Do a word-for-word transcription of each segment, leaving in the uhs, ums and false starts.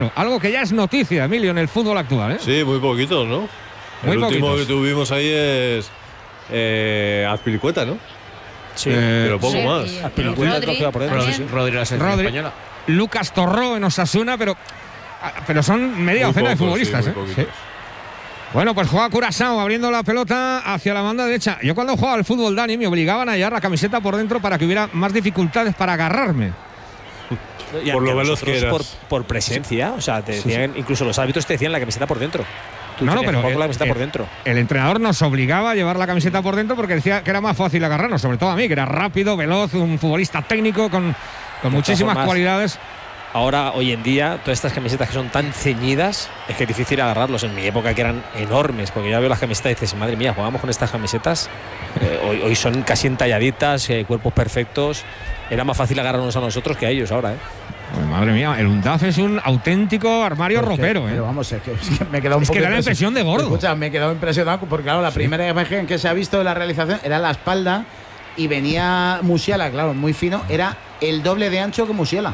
Algo que ya es noticia, Emilio, en el fútbol actual, ¿eh? Sí, muy poquitos, ¿no? Muy el último poquitos. que tuvimos ahí es eh, Azpilicueta, ¿no? Sí, Eh, pero poco sí, más. y- Azpilicueta Rodri creo que va por dentro. también. Rodri, la selección Rodri. española. Lucas Torró en Osasuna, pero, pero son media Muy docena de pocos, futbolistas, sí, ¿eh? muy poquitos. Sí. Bueno, pues juega Curaçao abriendo la pelota hacia la banda derecha. Yo cuando jugaba al fútbol, Dani, me obligaban a llevar la camiseta por dentro para que hubiera más dificultades para agarrarme. Y Por lo aunque menos que nosotros eras. por, por presencia, o sea, te decían, incluso los árbitros te decían la camiseta por dentro. Tú No, no, tenías que pero jugar con la el- camiseta el- por dentro. El entrenador nos obligaba a llevar la camiseta por dentro porque decía que era más fácil agarrarnos, sobre todo a mí, que era rápido, veloz, un futbolista técnico con, con muchísimas formas, cualidades. Ahora, hoy en día, todas estas camisetas que son tan ceñidas, es que es difícil agarrarlos. En mi época que eran enormes, porque ya veo las camisetas y dices, madre mía, jugamos con estas camisetas. Eh, hoy, hoy son casi entalladitas, eh, cuerpos perfectos. Era más fácil agarrarnos a nosotros que a ellos ahora, ¿eh? Pues, madre mía, el UNDAF es un auténtico armario Porque- ropero, ¿eh? Pero vamos, es que, es que me he quedado un Es que poco da la impresión de gordo. Escucha, me he quedado impresionado porque, claro, la primera imagen que se ha visto de la realización era la espalda y venía Musiala, claro, muy fino, era el doble de ancho que Musiala.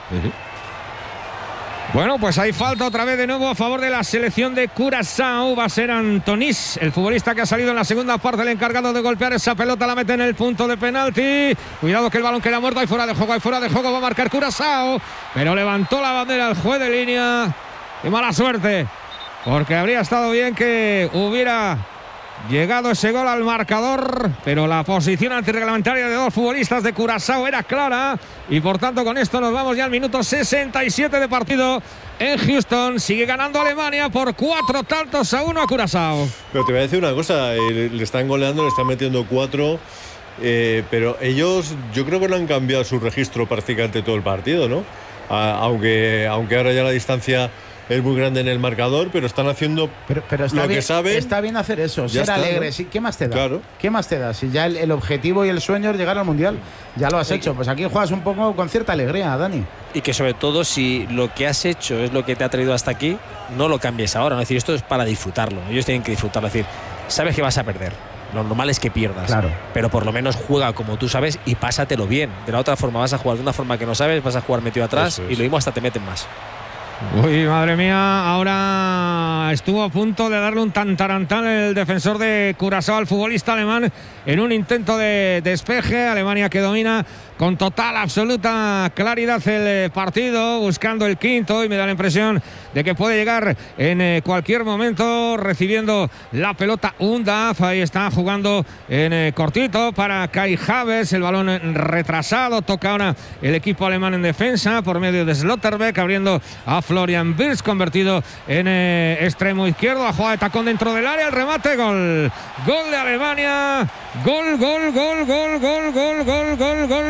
Bueno, pues hay falta otra vez de nuevo a favor de la selección de Curaçao. Va a ser Antonís, el futbolista que ha salido en la segunda parte, el encargado de golpear esa pelota, la mete en el punto de penalti. Cuidado que el balón queda muerto, hay fuera de juego, hay fuera de juego, va a marcar Curaçao, pero levantó la bandera el juez de línea. Y mala suerte, porque habría estado bien que hubiera llegado ese gol al marcador, pero la posición antirreglamentaria de dos futbolistas de Curaçao era clara y por tanto con esto nos vamos ya al minuto sesenta y siete de partido en Houston. Sigue ganando Alemania por cuatro tantos a uno a Curaçao. Pero te voy a decir una cosa, eh, le están goleando, le están metiendo cuatro, eh, pero ellos yo creo que no han cambiado su registro prácticamente todo el partido, ¿no? A- aunque, aunque ahora ya la distancia es muy grande en el marcador, pero están haciendo Pero, pero está, lo bien, que saben. está bien hacer eso, Ya ser está, alegre. ¿no? Sí, ¿qué más te da? Claro. ¿Qué más te da? Si ya el, el objetivo y el sueño es llegar al Mundial, ya lo has hecho. Pues aquí juegas un poco con cierta alegría, Dani. Y que sobre todo, si lo que has hecho es lo que te ha traído hasta aquí, no lo cambies ahora. ¿no? Es decir, esto es para disfrutarlo. Ellos tienen que disfrutarlo. Es decir, sabes que vas a perder. Lo normal es que pierdas. Claro. Pero por lo menos juega como tú sabes y pásatelo bien. De la otra forma vas a jugar de una forma que no sabes, vas a jugar metido atrás Eso es. y lo mismo hasta te meten más. Uy, madre mía, ahora estuvo a punto de darle un tantarantán el defensor de Curaçao al futbolista alemán en un intento de despeje. Alemania que domina con total, absoluta claridad el partido, buscando el quinto, y me da la impresión de que puede llegar en eh, cualquier momento, recibiendo la pelota UNDAF. Ahí está jugando en eh, cortito para Kai Havertz, el balón retrasado, toca ahora el equipo alemán en defensa por medio de Slotterbeck, abriendo a Florian Wirtz, convertido en eh, extremo izquierdo, a jugada de tacón dentro del área, el remate, gol, gol de Alemania, gol, gol, gol, gol, gol, gol, gol, gol, gol,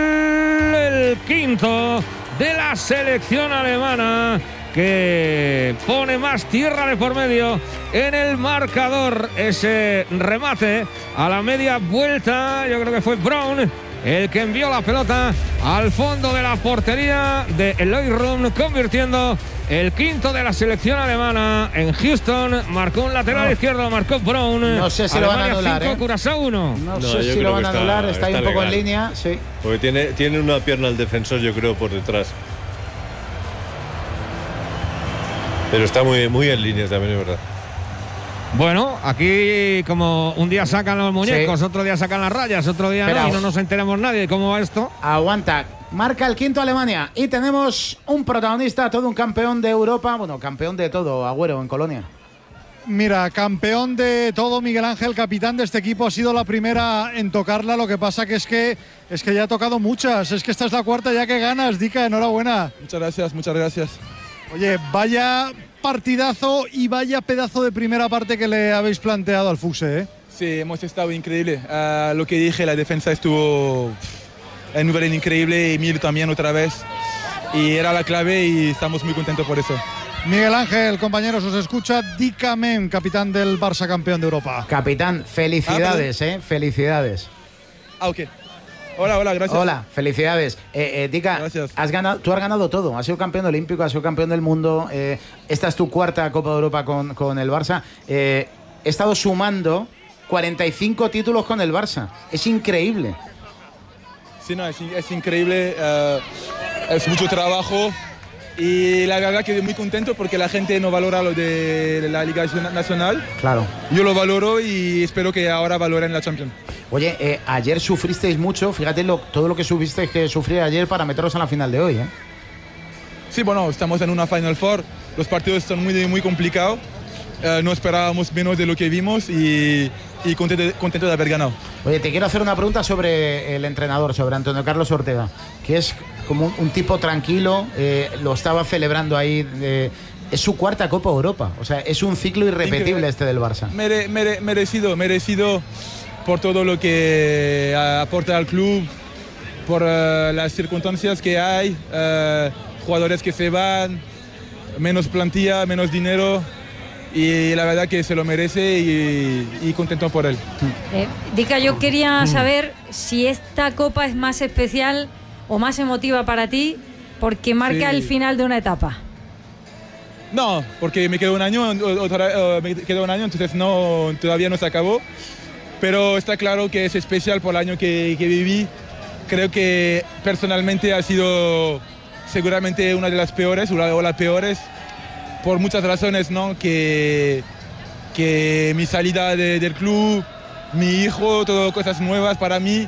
el quinto de la selección alemana, que pone más tierra de por medio en el marcador. Ese remate a la media vuelta, yo creo que fue Brown el que envió la pelota al fondo de la portería de Eloy Room, convirtiendo el quinto de la selección alemana en Houston. Marcó un lateral No. izquierdo, marcó Brown. No sé si lo van a Alemania anular, cinco, ¿eh? Curaçao uno. No, No, sé yo si creo lo van que a está- anular, está, ahí un está poco en legal. línea, sí. Porque tiene, tiene una pierna el defensor, yo creo, por detrás. Pero está muy, muy en línea también, es verdad. Bueno, aquí como un día sacan los muñecos, Sí. otro día sacan las rayas, otro día Pero- no, y no nos enteramos nadie de cómo va esto. Aguanta. Marca el quinto Alemania y tenemos un protagonista, todo un campeón de Europa, bueno, campeón de todo, Agüero, en Colonia. Mira, campeón de todo, Miguel Ángel, capitán de este equipo, ha sido la primera en tocarla. Lo que pasa que es que es que ya ha tocado muchas. Es que esta es la cuarta ya que ganas, Dica, enhorabuena. Muchas gracias, muchas gracias. Oye, vaya partidazo y vaya pedazo de primera parte que le habéis planteado al Fuse, ¿eh? Sí, hemos estado increíble. Ah, lo que dije, la defensa estuvo en un nivel increíble y Mil también otra vez. Y era la clave y estamos muy contentos por eso. Miguel Ángel, compañeros, os escucha Dica Mem, capitán del Barça, campeón de Europa. Capitán, felicidades, eh, felicidades. Ah, ok. Hola, hola, gracias. Hola, felicidades. Eh, eh, Dica, Gracias. has ganado, tú has ganado todo. Has sido campeón olímpico, has sido campeón del mundo. eh, esta es tu cuarta Copa de Europa con, con el Barça. Eh, he estado sumando cuarenta y cinco títulos con el Barça. Es increíble. Sí, no, es, es increíble. eh, es mucho trabajo Y la verdad que muy contento porque la gente no valora lo de la Liga Nacional. Claro. Yo lo valoro y espero que ahora valoren la Champions. Oye, eh, ayer sufristeis mucho, fíjate lo, todo lo que subisteis que sufrir ayer para meteros en la final de hoy, ¿eh? Sí, bueno, estamos en una Final Four, los partidos son muy, muy complicados, uh, no esperábamos menos de lo que vimos y, y contento, contento de haber ganado. Oye, te quiero hacer una pregunta sobre el entrenador, sobre Antonio Carlos Ortega, que es como un, un tipo tranquilo, eh, lo estaba celebrando ahí, eh, es su cuarta Copa Europa, o sea, es un ciclo irrepetible Increíble. Este del Barça. Mere, mere, merecido, merecido por todo lo que aporta al club, por uh, las circunstancias que hay, uh, jugadores que se van, menos plantilla, menos dinero, y la verdad que se lo merece y, y contento por él. Eh, Dica, yo quería saber si esta copa es más especial o más emotiva para ti porque marca sí. el final de una etapa. No, porque me quedó un año, otra, me quedó un año, entonces no, todavía no se acabó, pero está claro que es especial por el año que, que viví. Creo que personalmente ha sido seguramente una de las peores o las peores por muchas razones, ¿no? Que, que mi salida de, del club, mi hijo, todo cosas nuevas para mí.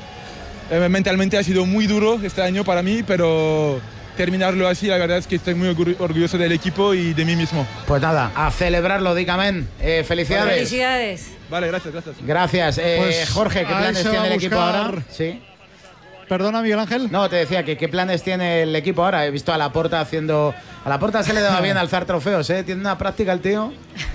eh, mentalmente ha sido muy duro este año para mí, pero terminarlo así, la verdad es que estoy muy orgulloso del equipo y de mí mismo. Pues nada, a celebrarlo, Dicamen. Eh, felicidades. Vale, felicidades. Vale, gracias, gracias. Gracias. Eh, pues Jorge, ¿qué planes tiene el equipo ahora? Sí. Perdona, Miguel Ángel. No, te decía que qué planes tiene el equipo ahora. He visto a Laporta haciendo... A Laporta se le daba bien alzar trofeos, ¿eh? Tiene una práctica el tío.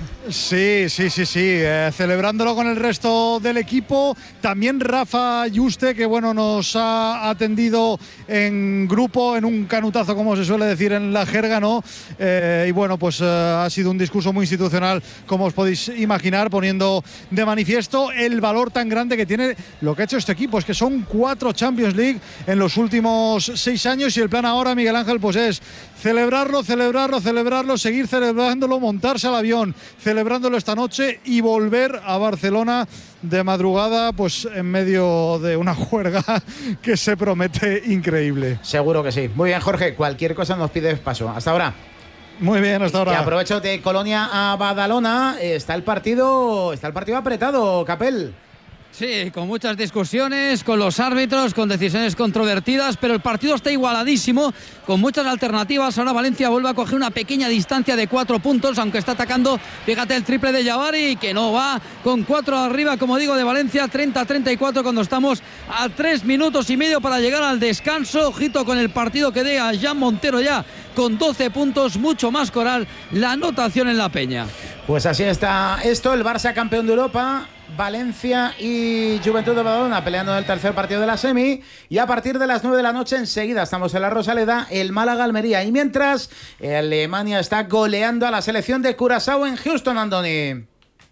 Sí, sí, sí, sí. Eh, celebrándolo con el resto del equipo. También Rafa Yuste, que bueno, nos ha atendido en grupo, en un canutazo, como se suele decir en la jerga, ¿no? Eh, y bueno, pues eh, ha sido un discurso muy institucional, como os podéis imaginar, poniendo de manifiesto el valor tan grande que tiene lo que ha hecho este equipo. Es que son cuatro Champions League en los últimos seis años y el plan ahora, Miguel Ángel, pues es celebrarlo, celebrarlo, celebrarlo, seguir celebrándolo, montarse al avión, celebrándolo esta noche y volver a Barcelona de madrugada, pues en medio de una juerga que se promete increíble. Seguro que sí. Muy bien, Jorge, cualquier cosa nos pides paso. Hasta ahora. Muy bien, hasta ahora. Y aprovecho de Colonia a Badalona, está el partido, está el partido apretado, Capel. Sí, con muchas discusiones, con los árbitros, con decisiones controvertidas, pero el partido está igualadísimo, con muchas alternativas. Ahora Valencia vuelve a coger una pequeña distancia de cuatro puntos, aunque está atacando, fíjate, el triple de Jabari, que no va, con cuatro arriba, como digo, de Valencia, treinta a treinta y cuatro, cuando estamos a tres minutos y medio para llegar al descanso. Ojito con el partido que dé a Jan Montero ya, con doce puntos, mucho más coral la anotación en la Peña. Pues así está esto, el Barça campeón de Europa, Valencia y Juventud de Badalona peleando en el tercer partido de la semi, y a partir de las nueve de la noche enseguida estamos en la Rosaleda, el Málaga-Almería, y mientras Alemania está goleando a la selección de Curazao en Houston, Andoni.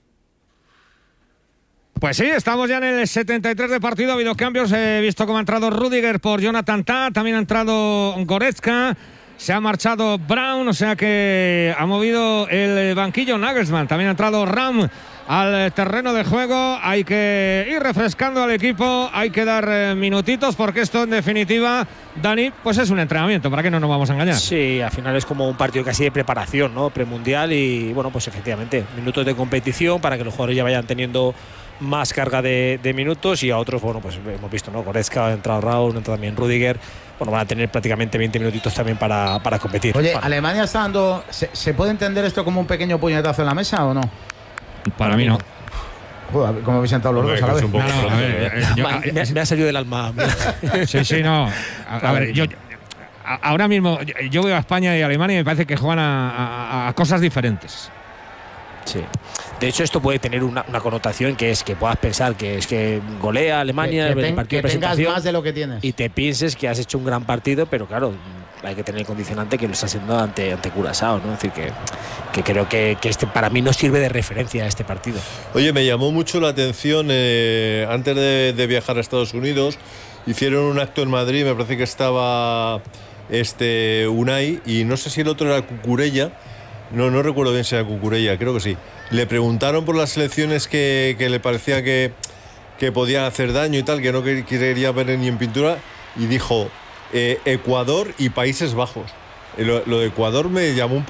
Pues sí, estamos ya en el setenta y tres de partido, ha habido cambios, he visto cómo ha entrado Rüdiger por Jonathan Tah, también ha entrado Goretzka, se ha marchado Brown, o sea que ha movido el banquillo Nagelsmann, también ha entrado Ram al terreno de juego. Hay que ir refrescando al equipo, hay que dar eh, minutitos, porque esto en definitiva, Dani, pues es un entrenamiento, ¿para qué no nos vamos a engañar? Sí, al final es como un partido casi de preparación, ¿no? Premundial, y bueno, pues efectivamente, minutos de competición para que los jugadores ya vayan teniendo más carga de, de minutos, y a otros, bueno, pues hemos visto, ¿no? Goretzka, ha entrado Raúl, ha entrado también Rüdiger, bueno, van a tener prácticamente veinte minutitos también para, para competir. Oye, para. Alemania está dando... ¿se, ¿Se puede entender esto como un pequeño puñetazo en la mesa o no? Para mí no. Joder, ¿cómo habéis sentado los dos a la vez? No, no, a ver, eh, yo, me, me ha salido del alma. Sí, sí, no. A, a ver, yo, a, ahora mismo yo veo a España y a Alemania y me parece que juegan a, a, a cosas diferentes. Sí. De hecho, esto puede tener una, una connotación que es que puedas pensar que es que golea Alemania que, que, el ten, partido que de presentación tengas más de lo que tienes y te pienses que has hecho un gran partido, pero claro, hay que tener el condicionante que lo está haciendo ante, ante Curazao, ¿no? Es decir, que, que creo que, que este para mí no sirve de referencia a este partido. Oye, me llamó mucho la atención, eh, antes de, de viajar a Estados Unidos, hicieron un acto en Madrid, me parece que estaba este Unai, y no sé si el otro era Cucurella, no, no recuerdo bien si era Cucurella, creo que sí. Le preguntaron por las selecciones que, que le parecía que, que podían hacer daño y tal, que no quería ver ni en pintura, y dijo eh, Ecuador y Países Bajos. Lo, lo de Ecuador me llamó un